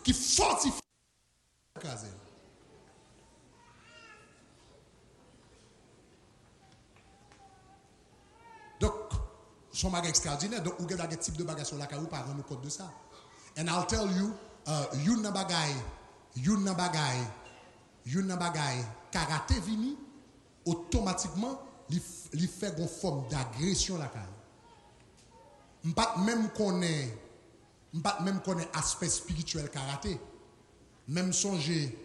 qui fortifie écraser. Donc, son bagage extraordinaire. Donc, vous avez des types de bagages sur la carrière, par rendre compte de ça. And I'll tell you, you na bagay, karaté vini, automatiquement, il fait une forme d'agression la carrière. M'pas même connaît aspect spirituel karaté. Même songer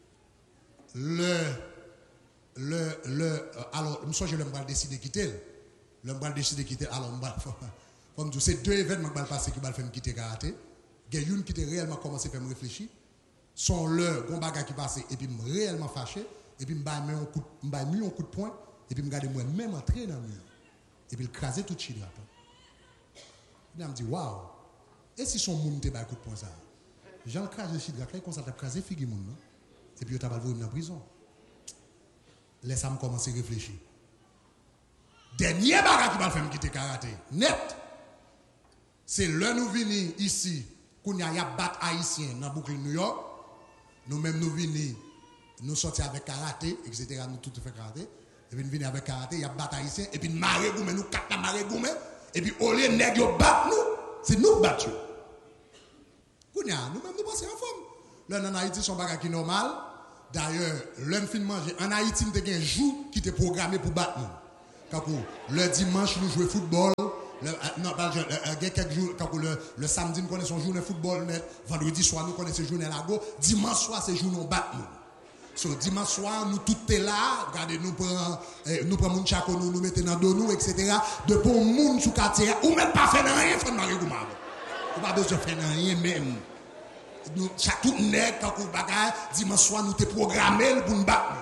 alors, je songe le m'bral décider quitter. Le m'bral décider quitter alors comme dire c'est deux événements qui passer qui va faire me quitter karaté. Il y a une qui était réellement commencé à faire me réfléchir. Son le gon bagarre qui passait et puis me réellement fâché et puis me mis un coup de poing et puis me garder moi même entrer dans le mur. Et puis le craser tout de suite après. Il me dit waouh. Et si son monde te bat coup de poing ça. Jean crase le chidra comme ça t'a crasé figu moun non. Et puis tu vas le voir dans prison. Laisse ça me commencer à réfléchir. Dernier bagarre qui va faire me quitter karaté net. C'est là nous venons ici, qu'on y a battre haïtien dans Brooklyn, New York. Nous-mêmes nous venons, nous sortir avec karaté, etc. Nous tout fait karaté. Et puis nous venons avec karaté, il y a battre haïtien. Et puis nous marrer goumé, nous quatre marrer goumé. Et puis au lieu de nègre battre nous, c'est nous qui battons. Nous-mêmes nous passons en forme. Là en Haïti, son bagage qui est normal. D'ailleurs, l'un fin manger. En Haïti, nous avons un jour qui était programmé pour battre nous. Quand le dimanche, nous jouons football. Quelques jours, le samedi, nous connaissons journée football net. Vendredi soir, nous connaissons journée lago. Dimanche soir, c'est journée battre nous. So, dimanche soir, nous tous est là. Regardez, nous prenons mon chaco, nous mettons dans dos, nous, etc. De pour moun sous quartier, ou même pas faire rien, faut marrer comme ça. Ou pas besoin de faire rien même. Nous, chaque tout nègre, quand on bagaille, dimanche soir, nous t'es programmé pour nous battre.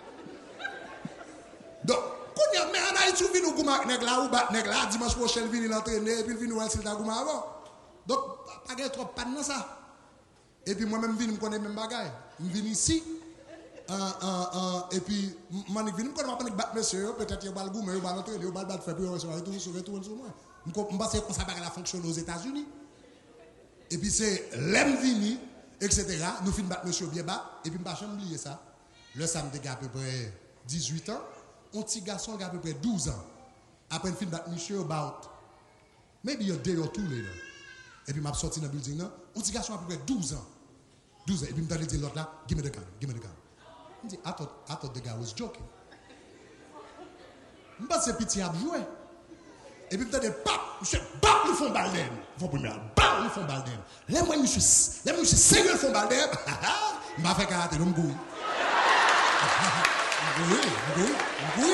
Donc, mais en Haïti, nous venons comme nègre là, ou battre nègre là, dimanche prochain, il vient l'entraîner, et puis il vient nous s'il t'a comme avant. Donc, pas de trop pas dans ça. Et puis moi-même, je connais même bagaille. Je viens ici. Et puis, je viens me battre monsieur, peut-être qu'il y a un goût, mais il y a un autre, il y a un battre, fait pour retourner sur moi. Je pense que ça va fonctionner aux États-Unis. Et puis c'est l'Emvini, etc. Nous finissons battre monsieur bien bas. Et puis je ne vais pas oublier ça. Le samedi, il y a à peu près 18 ans. Un petit garçon qui a à peu près 12 ans. Après, nous finissons battre monsieur about maybe a day or two later. Et puis je suis sorti dans le building. Un petit garçon à peu près 12 ans. 12 ans. Et puis je me dis l'autre là, give me the gun, give me the gun. Je me dis, I thought the guy was joking. Je pense que c'est petit à jouer. Et puis peut-être monsieur bap le fond balden. Faut premier bap le fond balden. Là moi monsieur sérieux le fond balden. M'a fait karaté non goût. Oui.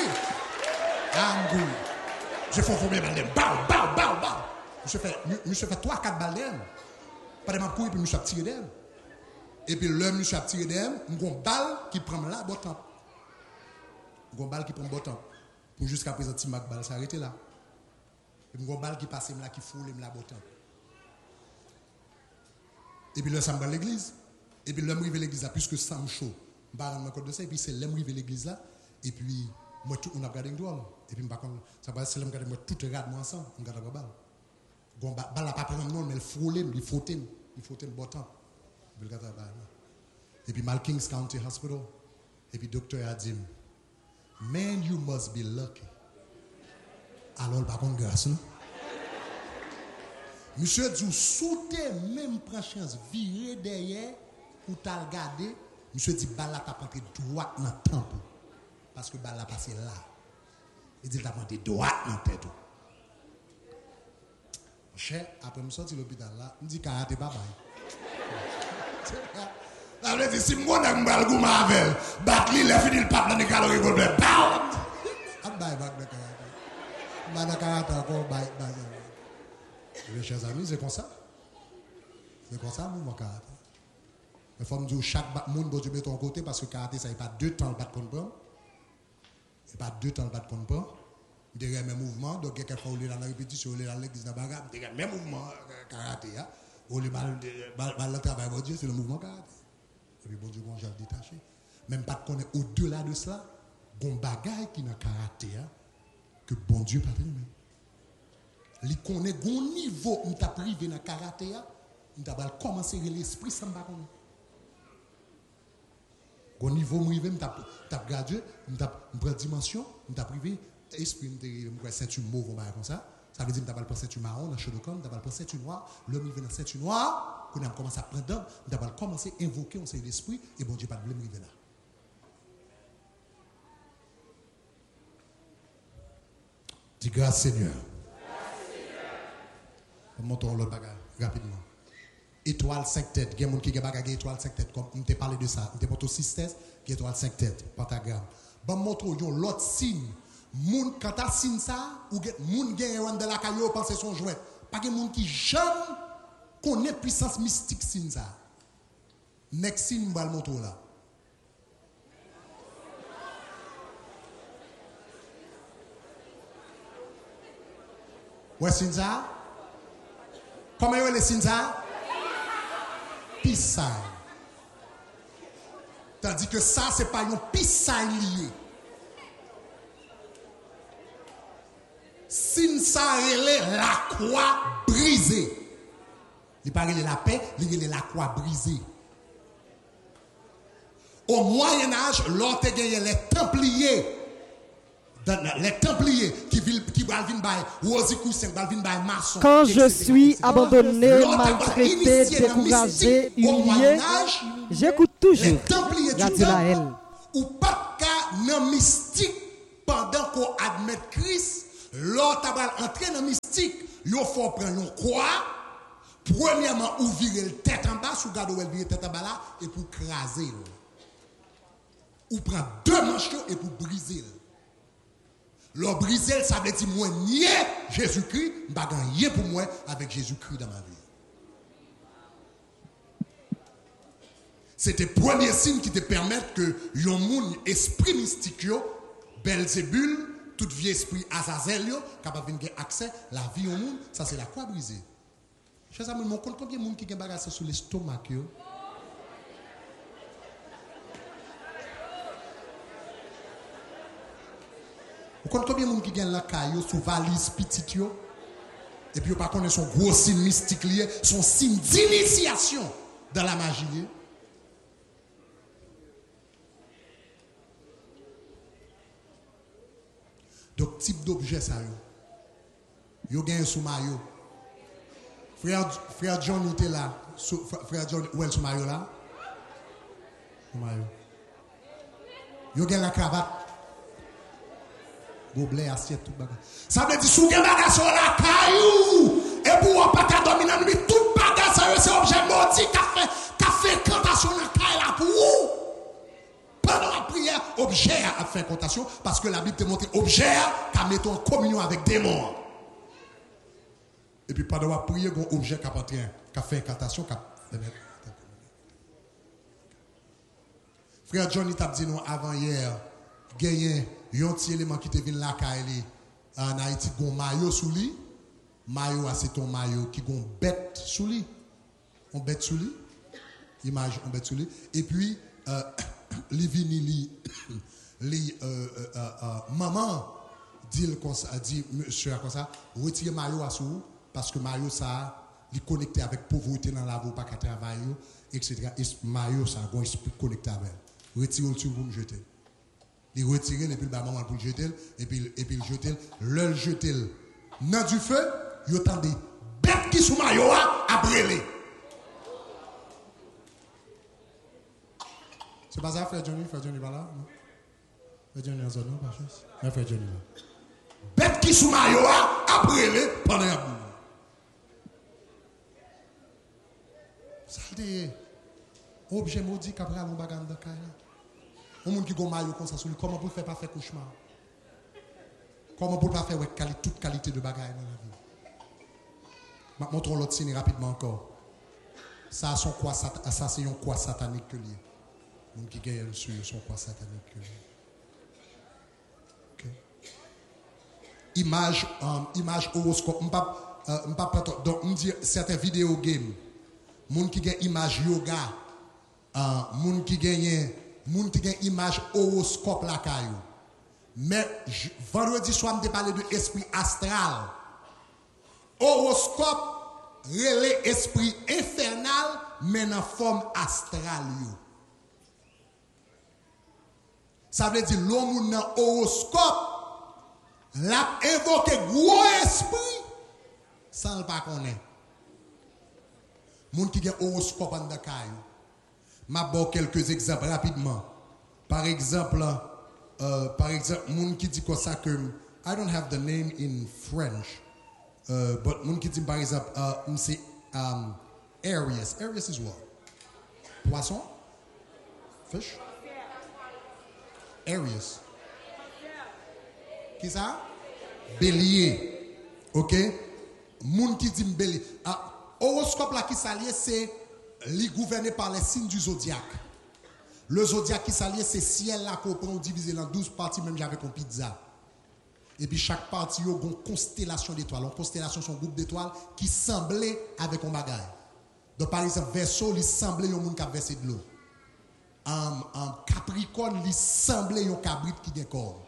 Je fais premier balden. Bao. Monsieur fait 3-4 balden. Pas de m'a courir puis monsieur a tiré d'elle. Et puis le monsieur a tiré d'elle, une balle qui prend là bottom. Une balle qui prend bottom. Pour jusqu'à présent petit Mac balle s'arrêter là. Et puis, une balle qui passe là, qui foule là, bottom. Et puis, là, ça me va à l'église. Et puis, l'homme arrive à l'église là, puisque ça me chaud. Je ne vais pas rendre compte de ça. Et puis, c'est l'homme arrive à l'église là. Et puis, moi, tout, on a regardé une drôle. Et puis, ça va, c'est l'homme qui a moi, tout regarde moi ensemble. On regarde la balle. La balle n'a pas pris non, mais elle frôle, il frotte le bottom. Et puis, la balle. Et puis, Mal Kings County Hospital. Et puis, le docteur a dit, man, you must be lucky. Alors, par contre, grâce, non? Monsieur dit, souté même prend chance, virer derrière, pour t'as regardé. Monsieur dit, balle t'a planté droite dans le temple. Parce que balle a passé là. Il dit, t'a planté droite dans la tête. Cher, après me sortir de l'hôpital là, il dit, karaté, bye bye. Ça veut dire, si moi, je vais le goût avec, battre il a fini le pape dans les calories, il va bye bye, bye. Mes chers amis, c'est comme ça. C'est comme ça, mon karaté. Il faut me dire chaque monde doit mettre ton côté parce que karaté, ça n'est pas 2 temps le battre contre pas. C'est pas 2 temps le battre contre pas. Il y a mes mouvements, donc quelquefois on est dans la répétition, on est dans l'église de la bagarre, il y a mes mouvements karaté. On est mal le travail, bon Dieu, c'est le mouvement karaté. Et puis bon Dieu, bon, j'ai détaché. Même pas de connaître au-delà de cela, il y a un bagage qui est dans le karaté, que bon Dieu pas lui-même. Il connaît un niveau où tu as privé dans le karaté, on va commencer l'esprit sans pas connaître. Au niveau privé, on t'a gradué, on t'a pris dimension, on t'a privé, esprit, on ceinture mauve, on va comme ça. Ça veut dire que on t'a pas ceinture marron dans Shodokan, on t'a pas ceinture noire, l'homme il vient dans ceinture noire, quand on commence à prendre d'homme, on t'a commencer à invoquer on sait l'esprit et bon Dieu pas de blâme river là. Dis grâce Seigneur. Montons le bagage rapidement. Étoile 5 têtes. Il y a des gens qui ont bagage étoile 5 têtes. Comme on t'a parlé de ça. On t'a montré 6 têtes, qui étoile 5 têtes. Pentagramme. Bon, montre l'autre signe. Moun, quand tu as signe ça, ou moun gagne de la caillou, pense son jouet. Pas de moun qui jamais connaît puissance mystique signe ça. Next signe, on va le montrer là. Ouais, signe ça? Comment est le signe ça? Peace sign. Tandis que ça, ce n'est pas un peace sign lié. Signe ça, c'est la croix brisée. Il parle de la paix, il est la croix brisée. Au Moyen-Âge, l'autre gagné les Templiers. Les Templiers qui vont venir maçon. Quand je suis abandonné, maltraité, découragé, humilié, j'écoute toujours Radio Laël. Ou pas qu'un mystique pendant qu'on admet Christ, l'autre va entrer dans le mystique, il faut prendre une croix. Premièrement, ouvrir la tête en bas, sous garde la tête en bas là, et pour craser. Ou prendre deux manches et pour briser. Le briser, ça veut dire moi nier Jésus-Christ, je ne vais pas gagner pour moi avec Jésus-Christ dans ma vie. C'était le premier signe qui te permet que yon moun esprit mystique, Belzébul, tout vieux esprit Azazel, capable de avoir accès à la vie au monde, ça c'est la croix brisée. Chers amis, je compte combien de monde qui ont bagage sur l'estomac. Vous connaissez combien de monde qui ont la caillou sous valise petite et puis vous ne connaissez son gros signe mystique lié, son signe d'initiation dans la magie lié. Donc type d'objet ça yo gagne sous maillot. Frère John était là, frère John où est sous maillot là? Sous maillot. Yo gagne la cravate. Gobelet, assiette, tout bagage. Ça veut dire, si vous avez un bagage sur la caillou, et pour ne pas dormir dans la nuit, tout bagage, c'est objet maudit qui a fait cantation dans la caille là pour vous. Pendant la prière, objet a fait cantation, parce que la Bible te montre objet qui a mis en communion avec des morts. Et puis pendant la prière, il y a un objet qui a fait cantation, qui a fait. Frère Johnny t'a dit nous avant hier, gagné. Yon petit élément qui te vient là en Haïti, gon maillot sous lui. Maillot c'est ton maillot qui gon bête sous lui. On bête sous lui. Image on bête sous lui. Et puis li vini maman dit comme ça, dit monsieur comme ça, retirez maillot à sous parce que maillot ça il connecté avec pauvreté dans la vie pas qu'à travailler etc. Et maillot ça gon esprit connecté avec. Retirez le sur vous me jeter. Il retire et puis le maman pour le jeter et puis le jeter le jeter dans du feu il entend des bêtes qui sous maillot à brûler. C'est pas ça frère Johnny pas là non? Frère Johnny en zone non pas chose mais frère Johnny là bêtes qui sous maillot à brûler pendant la boue. Ça dit objet maudit qu'après on bagarre dans caille. Un monde qui a un maillot comme ça, comment pour faire pas faire cauchemar? Comment pour pas faire toute qualité de bagaille dans la vie? Montrons l'autre signe rapidement encore. Ça, c'est un quoi satanique que lié. Un monde qui gagne sur son quoi satanique que lié. Okay. Image horoscope. Donc, on dit certaines vidéos games. Monde qui gagne image yoga. Monde qui gagne moun qui gen image horoscope la caillou. Mais vendredi soir, je parlé de esprit astral. Horoscope, relé esprit infernal mais en forme astrale. Ça veut dire l'homme dans horoscope l'a évoqué gros esprit sans le pas connaître. Moun qui a horoscope en dakay. M'a bon quelques exemples rapidement. Par exemple, moun qui dit comme ça que I don't have the name in French. But moun qui dit par exemple c'est Aries. Aries is what? Poisson? Fish? Aries. Qui ça? Bélier. OK? Moun qui dit bélier. Horoscope là qui s'allie c'est li gouverné par les signes du zodiaque. Le zodiaque qui s'allie c'est ciel là qu'on prend divisé en 12 parties même j'avais comme pizza. Et puis chaque partie a une constellation d'étoiles. Une constellation c'est un groupe d'étoiles qui semblait avec un bagage. Donc par exemple Verseau il semblait un monde qui a versé de l'eau. Capricorne il semblait un cabrit qui a corps.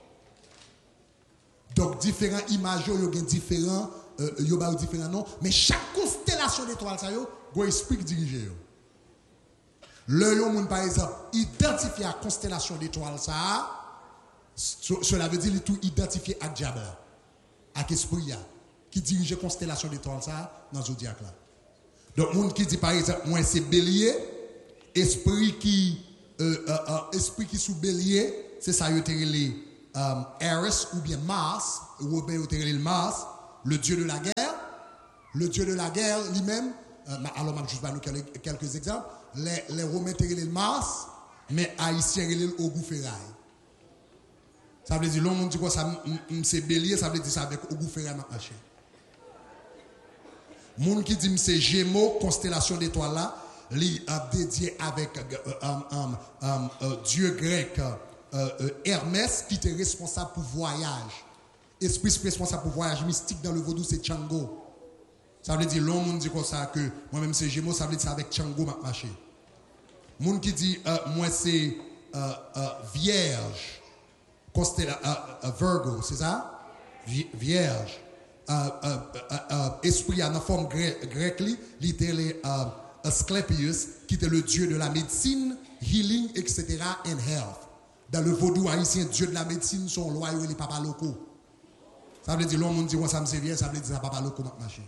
Donc différents images yo gen différents différents noms mais chaque constellation d'étoiles ça yo go esprit dirigé yo. Le yo moun par exemple identifier la constellation d'étoiles ça cela veut dire il tout identifié à diable à esprit qui dirige constellation d'étoiles ça dans zodiaque là. Donc moun qui dit par exemple moi c'est bélier esprit qui sous bélier c'est ça yo terrelé Eris ou bien Mars, Robert le Mars, le dieu de la guerre. Le dieu de la guerre lui-même, alors je vais vous donner quelques exemples. Les Romains le Mars, mais Haïtiens le Ogou Ferraille. Ça veut dire, l'homme dit quoi ça, c'est bélier, ça veut dire ça avec Ogou Ferraille marché. Moun qui dit c'est Gémeaux, constellation d'étoiles là, li dédié avec dieu grec. Hermès qui était responsable pour voyage. Esprit responsable pour voyage mystique dans le vaudou c'est Tchango. Ça veut dire l'homme dit comme ça que moi-même c'est Gémeaux, ça veut dire ça avec Tchango m'a marché. Moun qui dit moi c'est Vierge, Virgo, c'est ça? Vierge. Esprit en forme grecque il était Asclepius qui était le dieu de la médecine, healing, etc. and health. Dans le vaudou haïtien, Dieu de la médecine, son loi et les papas locaux. Ça veut dire, l'homme dit, moi, ça me sert bien, ça veut dire, ça papa locaux, marché.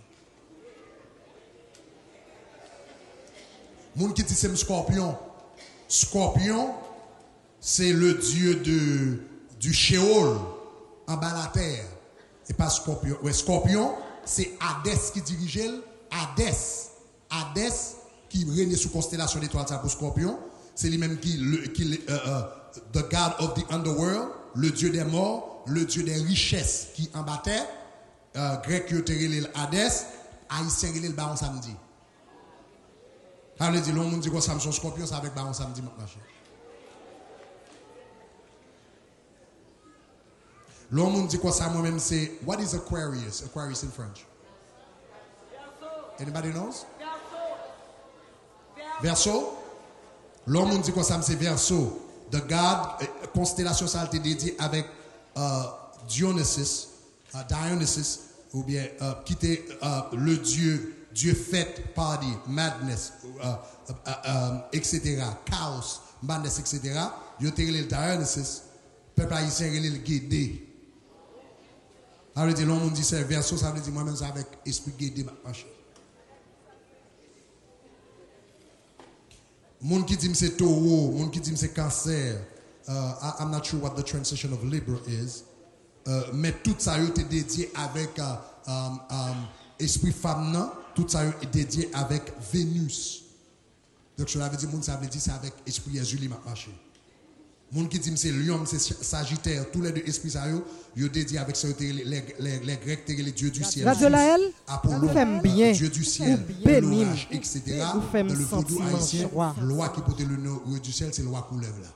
Moun qui dit, c'est un scorpion. Scorpion, c'est le dieu du Sheol, en bas la terre. Et pas scorpion. Ouais, scorpion, c'est Hadès qui dirige. Hadès, qui règne sous constellation d'étoiles, ça pour scorpion. C'est lui-même the God of the underworld, le Dieu des morts, le Dieu des richesses qui en battait. Grec, il y a Hadès, haïtien, il y a le baron samedi. Ça veut dire, l'homme dit que Samson Scorpion, c'est avec baron samedi. L'homme dit que ça, moi-même, c'est, what is Aquarius? Aquarius in French. Anybody knows? Verseau. L'homme dit que ça, c'est Verseau. The God, constellation ça a été dédiée avec Dionysus, ou bien qui était le Dieu fête, party, madness, etc., chaos, madness, etc. Il a été le Dionysus, peuple haïtien il le guédé. Ça veut dire l'homme dit c'est Verseau, ça veut dire moi-même c'est avec esprit guédé. Moun qui dit c'est taureau, moun qui dit c'est cancer. I'm not sure what the translation of Libra is. Mais tout ça a été dédié avec esprit femme, tout ça a été dédié avec Vénus. Donc cela veut dire moun ça veut dire c'est avec esprit Jésus m'a marché. Moun qui dit c'est lion, c'est Sagittaire, tous les deux esprits ça yo dédié avec ça les Grecs les dieux du ciel. Radio Laël, Apollon, bien. Dieu du ciel, l'orage, etc. Dans le vaudou haïtien, loi qui porte le nom du ciel, c'est loi couleuvre là.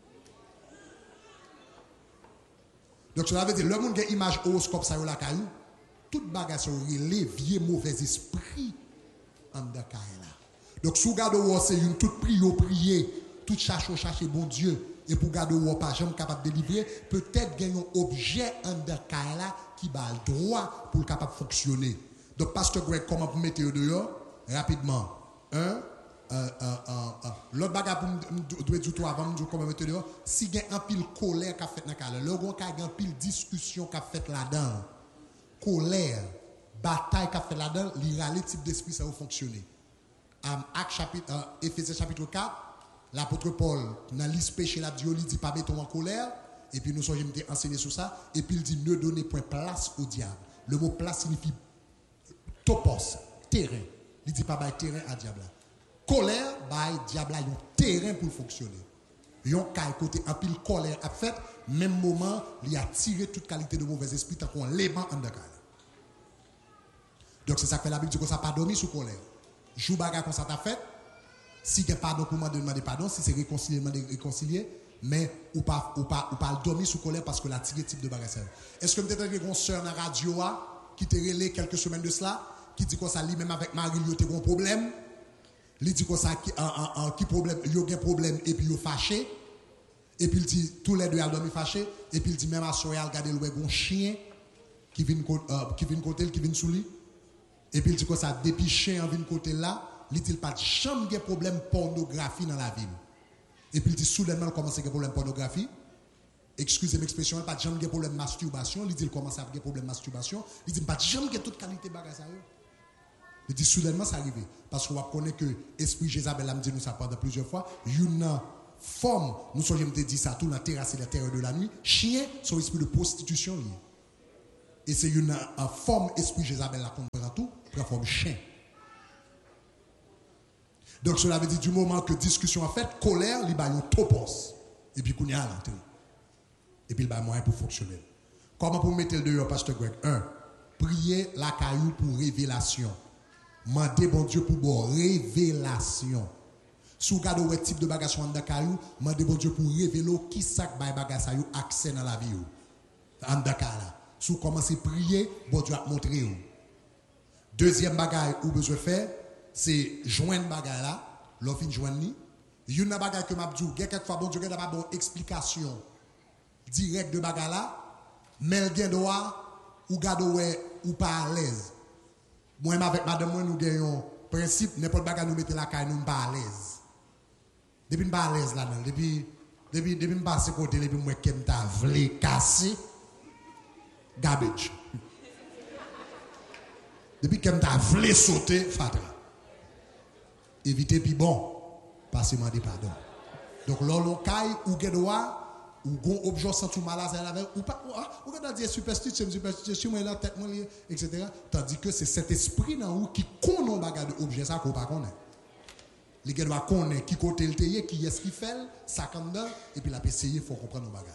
Donc cela veut dire le monde qui a image horoscope ça yo la caillou, toute bagage sont relé vieux mauvais esprit en de caille là. Donc sous garde c'est une toute prier, toute chercher bon Dieu. Et pour garder ou pas jamais capable de délivrer, peut-être gagner un objet en de là qui va le droit pour capable fonctionner. Donc, Pasteur Greg, comment vous mettez dehors? Rapidement. L'autre bagage pour doit dire tout avant de comment mettre dehors. Si il y a un pile colère qu'a fait dans le cas, il y a un pile discussion qu'a fait là-dedans. Colère, bataille qu'a fait là-dedans, il y a les types d'esprit ça va fonctionner. Éphésiens chapitre 4, l'apôtre Paul, dans l'is péché, il dit pas mettons en colère. Et puis nous sommes enseignés sur ça. Et puis il dit ne donnez point place au diable. Le mot place signifie topos, terrain. Il dit pas terrain à diable. Colère, diable a un terrain pour fonctionner. Il y a un côté un pile colère a fait, même moment, il a tiré toute qualité de mauvais esprit tant qu'on l'aimant en dedans. Donc c'est ça que fait la Bible dit que ça pas dormi sous colère. Jou bagarre comme ça t'a fait. Si il y a pardon pour demander pardon, si c'est réconcilier, réconcilier, mais ou pas dormir sous colère parce que la tiré type de bagarre. Est-ce que peut-être une sœur dans la radio qui t'a relé quelques semaines de cela, qui dit que ça lui même avec Marie, il y a un problème. Il dit que ça qui problème, il y a un problème et puis il est fâché. Et puis il dit tous les deux ils dormi fâché et puis il dit même à soeur il regarder le chien qui vient côté qui vient sous lui. Et puis il dit que ça depuis chien vient côté là, il dit pas jamais de problème pornographie dans la ville. Et puis il dit soudainement il commence à avoir problème pornographie. Excusez l'expression, pas jamais de problème masturbation, il dit il commence à avoir problème masturbation, il dit pas jamais de toute qualité bagage ça. Il dit soudainement ça arrive parce qu'on connaît que esprit Jézabel a dit nous ça pendant plusieurs fois, une forme, nous sommes dit ça tout dans terrasse et la terre de la nuit, chien son esprit de prostitution lié. Et c'est une forme esprit Jézabel la comprend tout, prend forme chien. Donc cela veut dire du moment que discussion a fait, colère, il va y topos et puis qu'on y a à l'entrée. Et puis il va moyen pour fonctionner. Comment pour mettre le dehors pasteur Greg? 1. Prier la caillou pour révélation. Mandez bon Dieu pour bon révélation. Si vous regardez le type de bagage en caillou, mandez bon Dieu pour révéler qui ça bagage a accès dans la vie. En Dakar. Si vous commencez à prier, bon Dieu va montrer. Deuxième bagage que vous besoin faire, c'est joindre bagage là, l'offre joindre ni. Il y a une bagage que m'a dit, quelquefois bon Dieu n'a pas bonne explication directe de bagage là, mais il gagne droit ou garde ou pas à l'aise. Moi avec madame moi nous gagnons principe n'importe bagage nous mettez la caille nous pas à l'aise. Depuis pas à l'aise là depuis me passer côté depuis moi qui m'ta vle casser garbage. Depuis que m'ta vle sauter fatra. Éviter puis bon passer demander pardon. Donc l'on caille ou droit ou gon objet sans tout malade avec ou pas ou quand dire superstition moi la tête moi etc. Tandis que c'est cet esprit dans ou qui connaît bagage de objet ça qu'on pas connaît. Les gars doit connaître qui côté le teye qui est-ce qui fait ça comme dedans et puis la essayer faut comprendre nos bagages.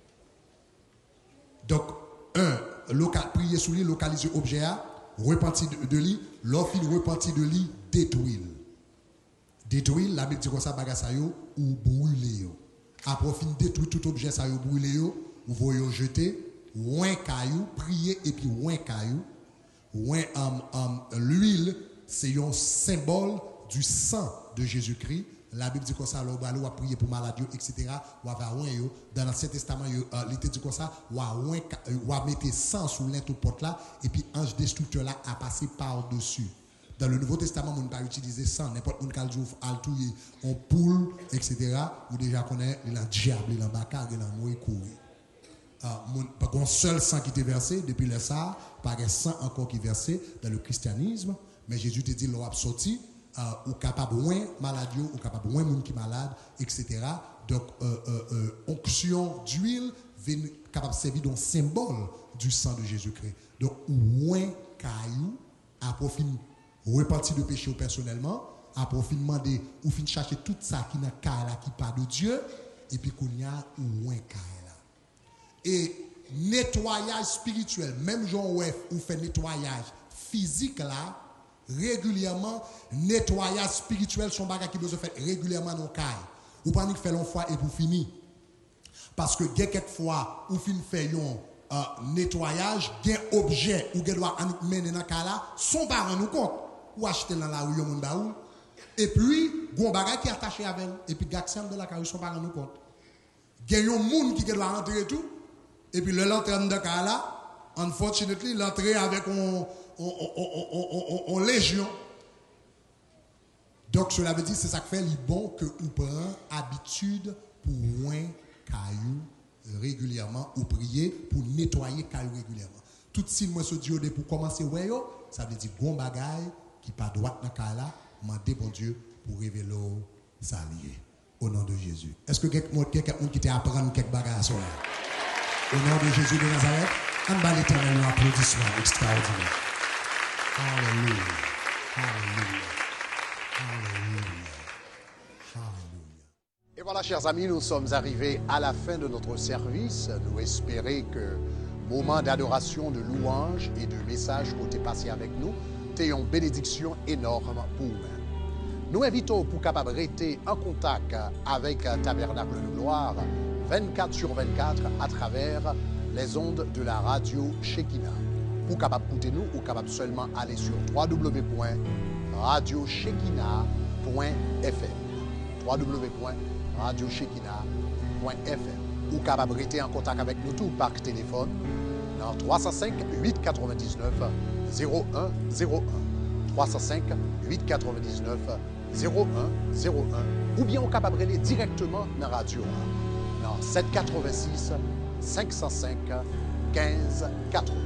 Donc prier sur lui localiser objet repentir de lui l'offre repentir de lui détruire la Bible dit comme ça bagage ça yo ou brûler yo. Après fin détruire tout objet ça yo brûler yo ou voyez jeter ouin caillou prier et puis ouin caillou ouin l'huile c'est un symbole du sang de Jésus-Christ. La Bible dit comme ça on va prier pour maladie etc. ou va ouin yo dans l'Ancien Testament il était dit comme ça ou mettre sang sous l'into porte là et puis ange destructeur là a passé par dessus. Dans le Nouveau Testament, on ne peut pas utiliser ça. N'importe où on touille en poule, etc. Ou déjà connaît, il y a un diable, il y a un bacard, il y a un mouille couru. Pas qu'un seul sang qui était versé, depuis le ça, pas un sang encore qui est versé dans le christianisme. Mais Jésus te dit, l'on a sorti, ou capable de moins maladie, ou capable de moins monde qui est malade, etc. Donc, onction d'huile vient capable de servir d'un symbole du sang de Jésus-Christ. Donc, moins caillou, à profit repentir de péché personnellement, à profit demander ou fin chercher tout ça qui n'a qu'à là qui pas de Dieu et puis qu'on y a ou moins qu'à là. Et nettoyage spirituel, même Jean ou fait nettoyage physique là régulièrement, nettoyage spirituel son bagage qui besoin faire régulièrement dans caille. Ou pas ni faire une fois et pour finir. Parce que quelquefois ou fin fait un nettoyage, gen objet ou gen doit mener dans cas là, son parent nous compte ou acheter dans la rue yon baoul et puis gon bagay qui attaché avec et puis gaxam de la carré son parent nous compte. Gen yon moun qui doit rentrer tout et puis le l'entrée dans cas là, unfortunately l'entrée avec en légion. Donc, cela veut dire, c'est ça que fait les bon que on prend habitude pour moins caillou régulièrement ou prier pour nettoyer caillou régulièrement. Tout si moi ce Dieu pour commencer ouais ça veut dire bon bagaille qui pas droit dans cas là, demander bon Dieu pour révéler ça lié au nom de Jésus. Est-ce que quelqu'un qui t'a apprendre quelques bagages à soi? Au nom de Jésus de Nazareth, on va l'Éternel un applaudissement extraordinaire. Alléluia. Alléluia. Alléluia. Alléluia. Et voilà, chers amis, nous sommes arrivés à la fin de notre service. Nous espérons que moment d'adoration, de louange et de message pour te passer avec nous, t'es une bénédiction énorme pour nous. Nous invitons pour capable rester en contact avec Tabernacle de Gloire 24/24 à travers les ondes de la radio Shekinah. Pour capable écouter nous, ou capable seulement aller sur www.radioshekinah.fm www.radioshekinah.fm ou capable rester en contact avec nous tout par téléphone dans 305 899 0101 305 899 0101 ou bien on capable aller directement dans la radio dans 786 505 1580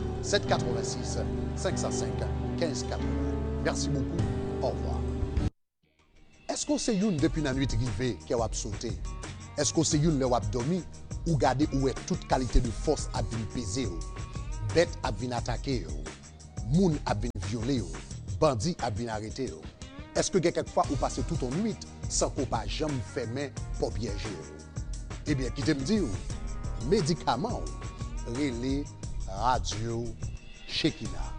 786 505 1580. Merci beaucoup. Au revoir. Est-ce que c'est une depuis la nuit rivée qui a sauté? Est-ce que c'est une qui a dormi ou garder où est toute qualité de force a venir peser? Bête a venir attaquer? Moun a venir violer? Bandit a venir arrêter? Est-ce que quelquefois vous passez toute une nuit sans qu'on pas jamais fermer pour piéger? Eh bien, qui te me dit, médicaments, relais, radio, Shekinah.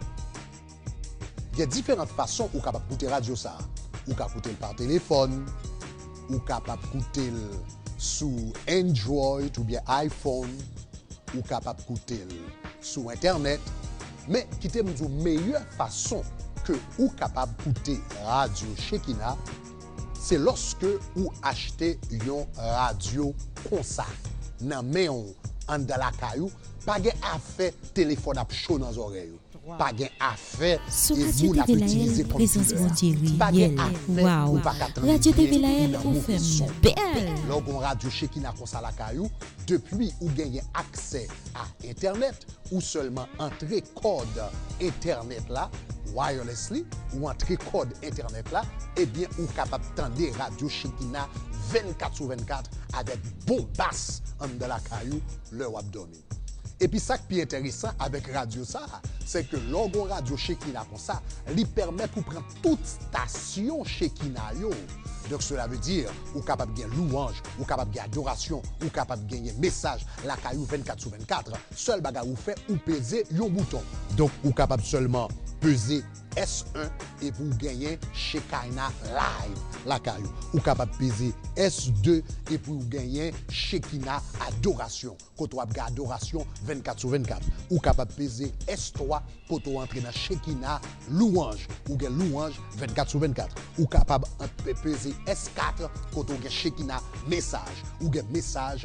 Il y a différentes façons où capable écouter radio ça. Ou capable écouter par téléphone, ou capable écouter sous Android ou bien iPhone, ou capable écouter sous Internet. Mais qui te me dit meilleure façon que ou capable écouter radio Shekinah, c'est lorsque vous achetez une radio comme ça, dans main en dans la caillou, pas de affaire téléphone à chaud dans les oreilles. Pas de affaire et vous la utilisez comme pas de affaire ou pas Radio TV Lael ou fait belle. Lorsqu'on radio Shekinah comme ça la caillou, depuis ou gagnez accès à internet ou seulement entrer code internet là wirelessly ou entrer code internet là, eh bien ou capable d'entendre radio Shekinah 24/24 avec bon basse en de la caillou le abdomen. Et puis ça qui est intéressant avec radio ça, c'est que logo radio Shekinah comme ça, lui permet pour prendre toute station Shekinah yo. Donc cela veut dire ou capable de gagner louange, ou capable de gagner adoration, ou capable de gagner message la caillou 24/24. Seul bagage ou fait ou peser un bouton. Donc ou capable seulement peser S1 et pour gagner Shekinah Live la caillou. Ou capable peser S2 et pour gagner Shekinah Adoration. Quand on a adoration 24/24. Ou capable peser S3 pour entrer dans Shekinah Louange. Ou gagner louange 24/24. Ou capable peser S4 quand on a Shekinah Message. Ou gagner message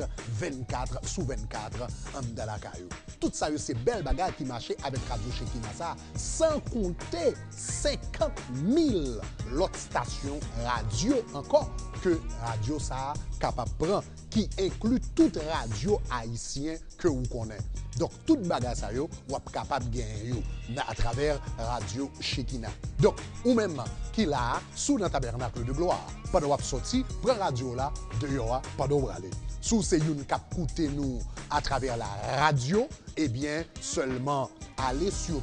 24/24 dans la caillou. Tout ça c'est belle bagarre qui marchait avec Radio Shekinah ça, sans compter 50 000 l'autre station radio encore que radio ça capable prendre qui inclut toute radio haïtien que vous connaissez. Donc toute bagarre ça yo ou capable gagner à travers radio Shekinah. Donc ou même qui là sous dans tabernacle de gloire pendant sorti prend radio là dehors pendant aller. Sous c'est une cap coûter nous à travers la radio, eh bien seulement aller sur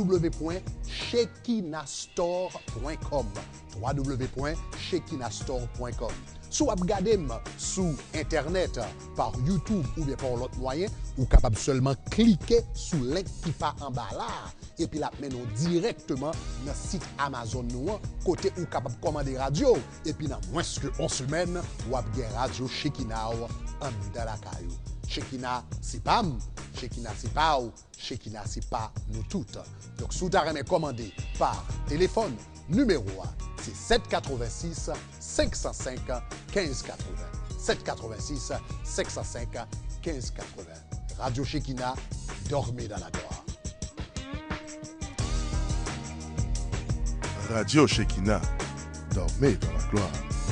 www.shekinahstore.com www.shekinahstore.com. Si vous regardez sur internet par YouTube ou bien par l'autre moyen, vous êtes capable seulement cliquer sur le lien qui part en bas là et puis là nous directement dans le site Amazon nous côté où capable commander radio et puis dans moins que 1 semaine vous avez radio Shekinah en dans la caillou. Shekinah c'est pas Shekinah c'est pas ou Shekinah c'est pas nous toutes. Donc si vous avez commandé par téléphone numéro 1 c'est 786 505 1580 786 505 1580. Radio Shekinah, dormez dans la gloire. Radio Shekinah, dormez dans la gloire.